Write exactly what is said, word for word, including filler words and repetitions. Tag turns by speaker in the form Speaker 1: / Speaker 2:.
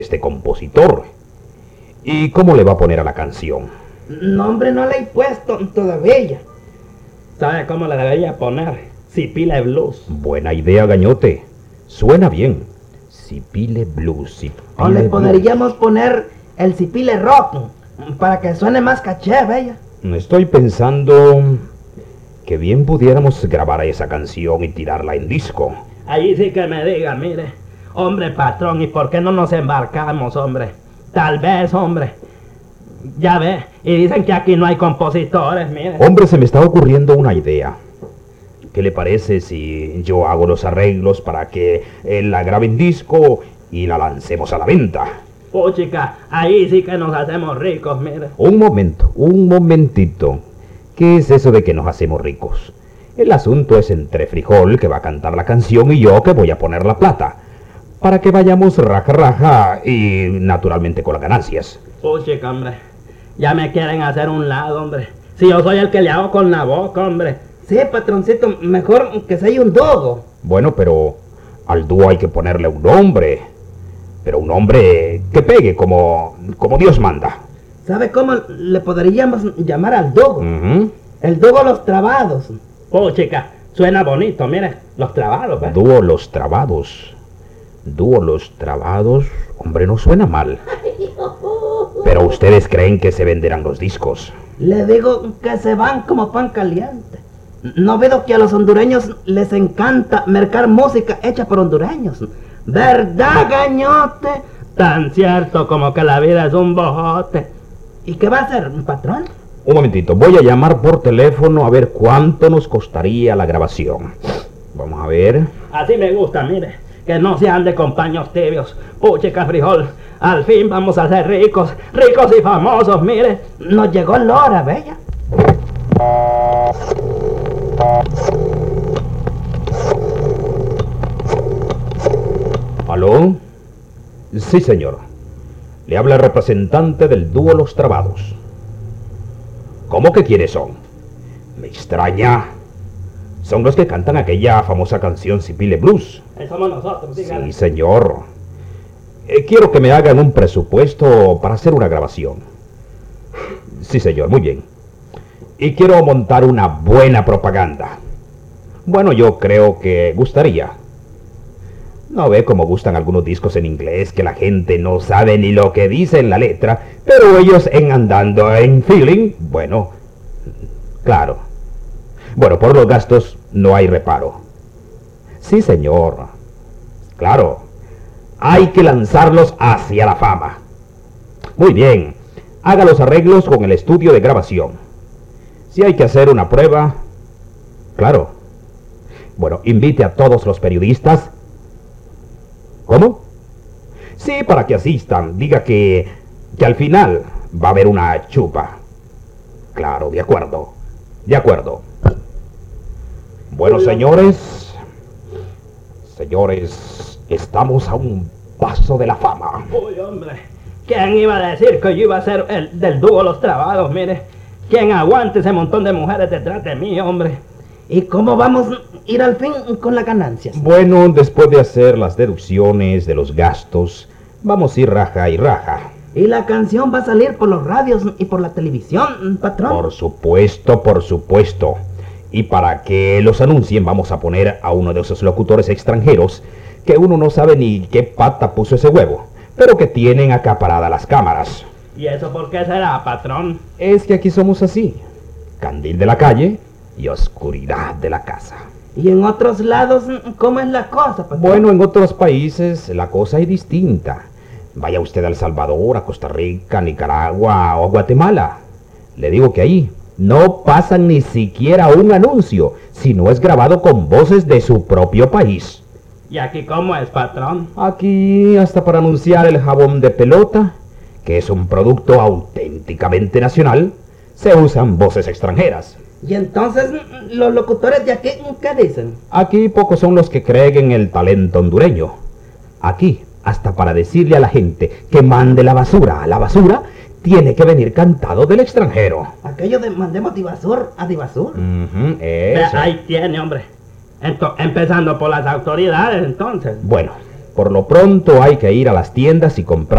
Speaker 1: este compositor. ¿Y cómo le va a poner a la canción?
Speaker 2: No, hombre, no le he puesto todavía.
Speaker 3: ¿Sabe cómo le debería poner? Sipile Blues.
Speaker 1: Buena idea, Gañote. Suena bien. Sipile Blues, Sipile
Speaker 2: O le
Speaker 1: Blues.
Speaker 2: podríamos poner el Sipile Rock, para que suene más caché, bella.
Speaker 1: Estoy pensando que bien pudiéramos grabar esa canción y tirarla en disco.
Speaker 3: Ahí sí que me diga, mire. Hombre, patrón, ¿y por qué no nos embarcamos, hombre? Tal vez, hombre. Ya ve, y dicen que aquí no hay compositores, mire.
Speaker 1: Hombre, se me está ocurriendo una idea. ¿Qué le parece si yo hago los arreglos para que él la grabe en disco y la lancemos a la venta?
Speaker 3: Puchica, ahí sí que nos hacemos ricos, mire.
Speaker 1: Un momento, un momentito. ¿Qué es eso de que nos hacemos ricos? El asunto es entre Frijol, que va a cantar la canción, y yo, que voy a poner la plata, para que vayamos raja raja y naturalmente con las ganancias.
Speaker 3: Puchica, hombre. Ya me quieren hacer un lado, hombre. Si yo soy el que le hago con la boca, hombre.
Speaker 2: Sí, patroncito, mejor que sea un dogo.
Speaker 1: Bueno, pero al dúo hay que ponerle un nombre. Pero un nombre que pegue como, como Dios manda.
Speaker 2: ¿Sabe cómo le podríamos llamar al dogo?
Speaker 1: Ujú.
Speaker 2: El dogo Los Trabados.
Speaker 3: Puchica, suena bonito, mire. Los trabados, ¿ves?
Speaker 1: Dúo Los Trabados. Dúo Los Trabados. Hombre, no suena mal. Pero ustedes creen que se venderán los discos.
Speaker 2: Le digo que se van como pan caliente. No veo que a los hondureños les encanta mercar música hecha por hondureños. ¿Verdad, Gañote?
Speaker 3: Tan cierto como que la vida es un bojote.
Speaker 2: ¿Y qué va a hacer, patrón?
Speaker 1: Un momentito, voy a llamar por teléfono a ver cuánto nos costaría la grabación. Vamos a ver.
Speaker 3: Así me gusta, mire. Que no sean de compaños tibios. Puchica, Frijol. Al fin vamos a ser ricos, ricos y famosos, mire.
Speaker 2: Nos llegó la hora, bella.
Speaker 1: ¿Aló? Sí, señor. Le habla el representante del dúo Los Trabados. ¿Cómo que quiénes son? Me extraña. Son los que cantan aquella famosa canción Sipile Blues.
Speaker 3: Eh, somos nosotros, dígale.
Speaker 1: Sí, señor. Eh, quiero que me hagan un presupuesto para hacer una grabación. Sí, señor, muy bien. Y quiero montar una buena propaganda. Bueno, yo creo que gustaría. ¿No ve cómo gustan algunos discos en inglés que la gente no sabe ni lo que dice en la letra, pero ellos en andando en feeling? Bueno, claro. Bueno, por los gastos no hay reparo. Sí, señor. Claro. Hay que lanzarlos hacia la fama. Muy bien. Haga los arreglos con el estudio de grabación. Si hay que hacer una prueba, claro. Bueno, invite a todos los periodistas. ¿Cómo? Sí, para que asistan. Diga que, que al final va a haber una chupa. Claro, de acuerdo. De acuerdo. Bueno, señores. Señores, estamos a un paso de la fama.
Speaker 3: Uy, hombre. ¿Quién iba a decir que yo iba a ser el del dúo Los Trabados, mire? ¿Quién aguante ese montón de mujeres detrás de mí, hombre?
Speaker 2: ¿Y cómo vamos a ir al fin con las ganancias?
Speaker 1: Bueno, después de hacer las deducciones de los gastos, vamos a ir raja y raja.
Speaker 2: ¿Y la canción va a salir por los radios y por la televisión, patrón?
Speaker 1: Por supuesto, por supuesto. Y para que los anuncien vamos a poner a uno de esos locutores extranjeros que uno no sabe ni qué pata puso ese huevo, pero que tienen acaparadas las cámaras.
Speaker 3: ¿Y eso por qué será, patrón?
Speaker 1: Es que aquí somos así. Candil de la calle y oscuridad de la casa.
Speaker 2: ¿Y en otros lados cómo es la cosa, patrón?
Speaker 1: Bueno, en otros países la cosa es distinta. Vaya usted a El Salvador, a Costa Rica, Nicaragua o a Guatemala. Le digo que ahí no pasan ni siquiera un anuncio, si no es grabado con voces de su propio país.
Speaker 3: ¿Y aquí cómo es, patrón?
Speaker 1: Aquí hasta para anunciar el jabón de pelota, que es un producto auténticamente nacional, se usan voces extranjeras.
Speaker 2: ¿Y entonces los locutores de aquí qué dicen?
Speaker 1: Aquí pocos son los que creen en el talento hondureño. Aquí, hasta para decirle a la gente que mande la basura a la basura, tiene que venir cantado del extranjero.
Speaker 2: Aquello de mandemos Divasur a Divasur.
Speaker 1: Ujú,
Speaker 3: Ve,
Speaker 1: eso.
Speaker 3: ahí tiene, hombre. Ento- empezando por las autoridades, entonces.
Speaker 1: Bueno, por lo pronto hay que ir a las tiendas y comprar